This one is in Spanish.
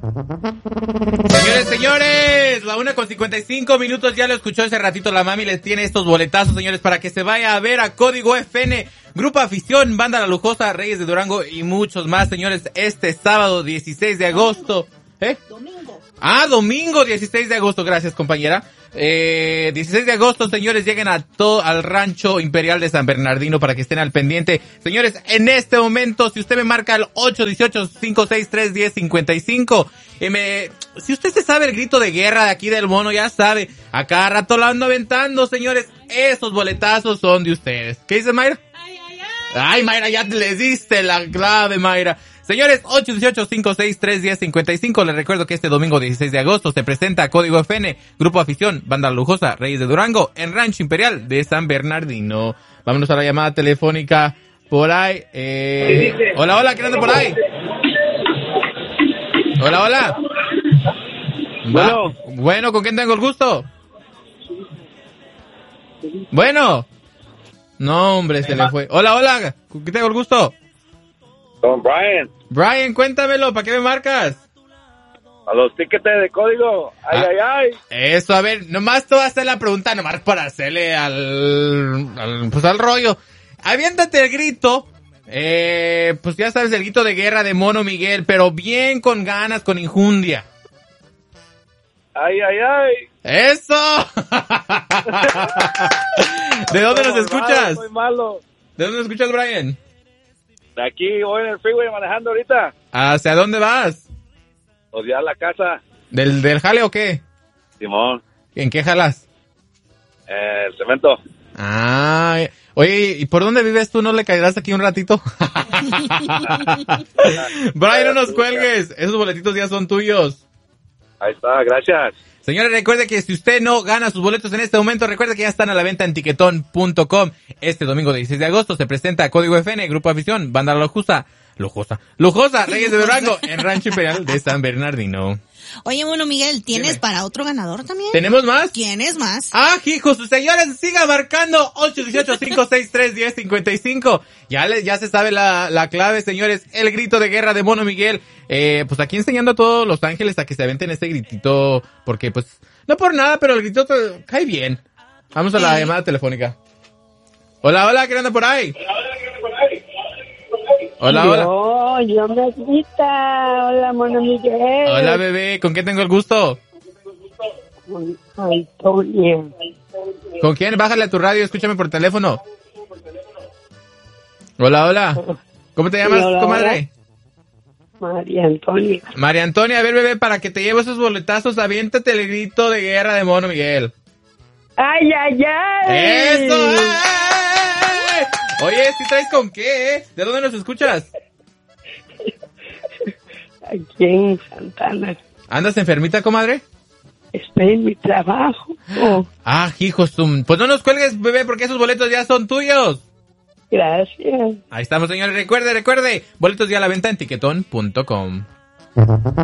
Señores, la 1:55 ya lo escuchó hace ratito la mami, les tiene estos boletazos, señores, para que se vaya a ver a Código FN, Grupo Afición, Banda La Lujosa, Reyes de Durango y muchos más, señores, este sábado 16 de agosto. Domingo 16 de agosto, gracias compañera. 16 de agosto, señores, lleguen al Rancho Imperial de San Bernardino para que estén al pendiente. Señores, en este momento, si usted me marca el 818-563-1055, si usted se sabe el grito de guerra de aquí del mono, ya sabe, a cada rato lo ando aventando, señores, esos boletazos son de ustedes. ¿Qué dice Mayra? Ay, Mayra, ya les diste la clave, Mayra. Señores, 818-563-1055. Les recuerdo que este domingo 16 de agosto se presenta Código FN, Grupo Afición, Banda Lujosa, Reyes de Durango, en Rancho Imperial de San Bernardino. Vámonos a la llamada telefónica por ahí. Hola, ¿quién anda por ahí? Hola. Bueno, ¿con quién tengo el gusto? Bueno. No, hombre, se le fue. Hola, ¿con quién tengo el gusto? Con Brian. Brian, cuéntamelo, ¿para qué me marcas? A los tickets de código. Ay. Eso, a ver, nomás te voy a hacer la pregunta, nomás para hacerle al rollo. Aviéntate el grito, pues ya sabes, el grito de guerra de Mono Miguel, pero bien con ganas, con injundia. Ay. ¡Eso! ¿De dónde nos escuchas? Muy malo. ¿De dónde nos escuchas, Brian? De aquí voy en el freeway manejando ahorita. ¿Hacia dónde vas? Pues ya a la casa. ¿Del jale o qué? Simón. ¿En qué jalas? El cemento. Oye, ¿y por dónde vives tú? ¿No le caerás aquí un ratito? Brian, no nos cuelgues. Esos boletitos ya son tuyos. Ahí está, gracias. Señores, recuerde que si usted no gana sus boletos en este momento, recuerde que ya están a la venta en tiquetón.com. Este domingo 16 de agosto se presenta Código FN, Grupo Afición, Banda Lujosa, Reyes de Durango, en Rancho Imperial de San Bernardino. Oye, bueno, Miguel, ¿tienes para otro ganador también? ¿Tenemos más? ¿Tienes más? Hijos, señores, siga marcando 818-563-1055. Ya se sabe la clave, señores. El grito de guerra de Mono Miguel. Pues aquí enseñando a todos Los Ángeles a que se aventen este gritito, porque pues, no por nada, pero el grito cae bien. Vamos a la llamada telefónica. Hola, ¿quién anda por ahí? Hola. Yo me grita. Hola, Mono Miguel. Hola, bebé. ¿Con quién tengo el gusto? Con Antonia. ¿Con quién? Bájale a tu radio, escúchame por teléfono. Hola. ¿Cómo te llamas, comadre? María Antonia. María Antonia, a ver, bebé, para que te lleve esos boletazos, aviéntate el grito de guerra de Mono Miguel. ¡Ay! ¡Eso! Oye, ¿sí traes con qué, ¿De dónde nos escuchas? Aquí en Santana. ¿Andas enfermita, comadre? Estoy en mi trabajo. Hijos, pues no nos cuelgues, bebé, porque esos boletos ya son tuyos. Gracias. Ahí estamos, señores. Recuerde, boletos ya a la venta en tiquetón.com.